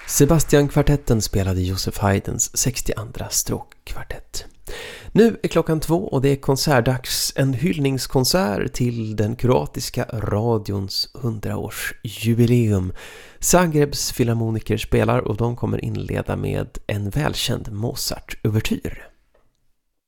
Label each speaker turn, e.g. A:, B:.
A: Sebastian-kvartetten spelade Joseph Haydns 62:a stråkkvartett. Nu är klockan 2 och det är konsertdags, en hyllningskonsert till den kroatiska radions 100-årsjubileum. Zagrebs filharmoniker spelar och de kommer inleda med en välkänd Mozart-uvertyr.